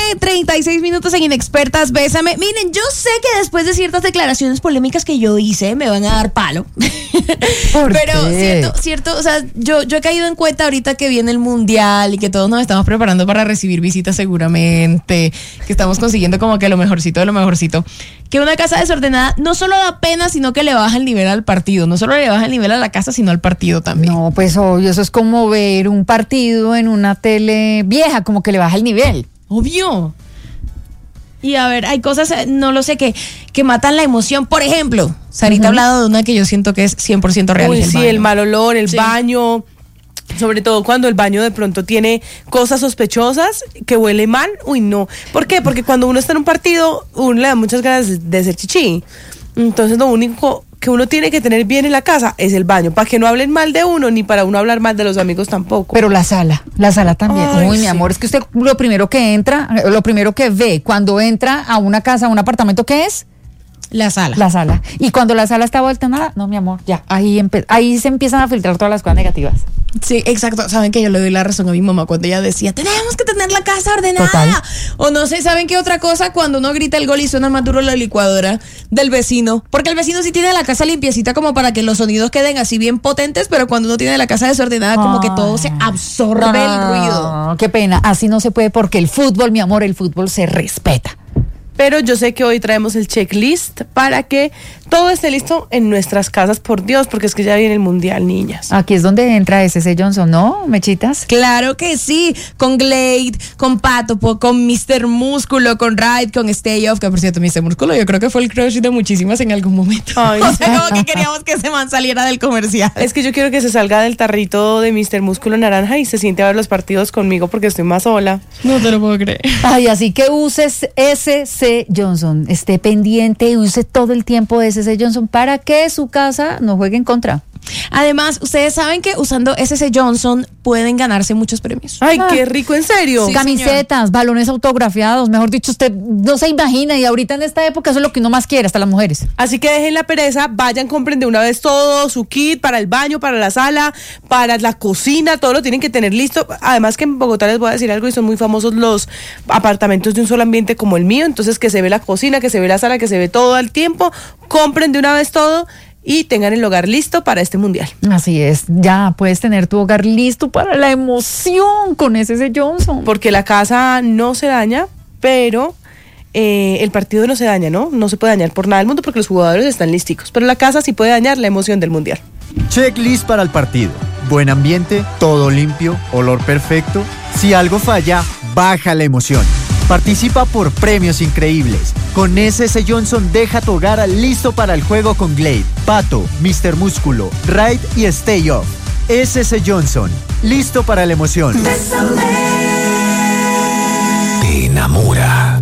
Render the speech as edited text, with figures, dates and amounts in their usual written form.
9:36 en Inexpertas Bésame. Miren, yo sé que después de ciertas declaraciones polémicas que yo hice, me van a dar palo. Pero cierto, o sea, yo he caído en cuenta ahorita que viene el Mundial y que todos nos estamos preparando para recibir visitas seguramente, que estamos consiguiendo como que lo mejorcito de lo mejorcito. Que una casa desordenada no solo da pena, sino que le baja el nivel al partido. No solo le baja el nivel a la casa, sino al partido también. No, pues obvio, eso es como ver un partido en una tele vieja, como que le baja el nivel. Obvio. Y a ver, hay cosas, no lo sé, que matan la emoción. Por ejemplo, Sarita ha hablado de una que yo siento que es 100% real. Uy, sí, el mal olor, el baño. Sobre todo cuando el baño de pronto tiene cosas sospechosas, que huele mal. Uy, no. ¿Por qué? Porque cuando uno está en un partido, uno le da muchas ganas de hacer chichi. Entonces lo único que uno tiene que tener bien en la casa es el baño, para que no hablen mal de uno, ni para uno hablar mal de los amigos tampoco. Pero la sala también. Ay, uy, sí. mi amor, es que usted lo primero que ve cuando entra a una casa, a un apartamento, ¿qué es? La sala. La sala. Y cuando la sala está vuelta nada, no, mi amor, ya, ahí se empiezan a filtrar todas las cosas negativas. Sí, exacto. Saben que yo le doy la razón a mi mamá cuando ella decía, tenemos que tener la casa ordenada. Total. O no sé, ¿saben qué otra cosa? Cuando uno grita el gol y suena más duro la licuadora del vecino. Porque el vecino sí tiene la casa limpiecita como para que los sonidos queden así bien potentes, pero cuando uno tiene la casa desordenada como que todo se absorbe el ruido. No, qué pena, así no se puede porque el fútbol, mi amor, el fútbol se respeta. Pero yo sé que hoy traemos el checklist para que todo esté listo en nuestras casas, por Dios, porque es que ya viene el Mundial, niñas. Aquí es donde entra S.C. Johnson, ¿no, Mechitas? Claro que sí, con Glade, con Pato, con Mr. Músculo, con Ride, con Stay Off, que por cierto, Mr. Músculo yo creo que fue el crush de muchísimas en algún momento. Ay, o sea, como que queríamos que ese man saliera del comercial. Es que yo quiero que se salga del tarrito de Mr. Músculo naranja y se siente a ver los partidos conmigo porque estoy más sola. No te lo puedo creer. Ay, así que uses S.C. Johnson, esté pendiente y use todo el tiempo de S.C. Johnson para que su casa no juegue en contra. Además, ustedes saben que usando S.C. Johnson pueden ganarse muchos premios. Ay, qué rico, ¿en serio? Sí, camisetas, señor. Balones autografiados, mejor dicho, usted no se imagina, y ahorita en esta época eso es lo que uno más quiere, hasta las mujeres. Así que dejen la pereza, vayan, compren de una vez todo, su kit para el baño, para la sala, para la cocina, todo lo tienen que tener listo. Además que en Bogotá les voy a decir algo y son muy famosos los apartamentos de un solo ambiente como el mío, entonces que se ve la cocina, que se ve la sala, que se ve todo al tiempo, compren de una vez todo y tengan el hogar listo para este Mundial. Así es, ya puedes tener tu hogar listo para la emoción con S.C. Johnson. Porque la casa no se daña, pero el partido no se daña, ¿no? No se puede dañar por nada del mundo porque los jugadores están listicos, pero la casa sí puede dañar la emoción del Mundial. Checklist para el partido. Buen ambiente, todo limpio, olor perfecto. Si algo falla, baja la emoción. Participa por premios increíbles. Con S.C. Johnson deja tu hogar listo para el juego con Glade, Pato, Mr. Músculo, Ride y Stay Off. S.C. Johnson, listo para la emoción. Te enamora.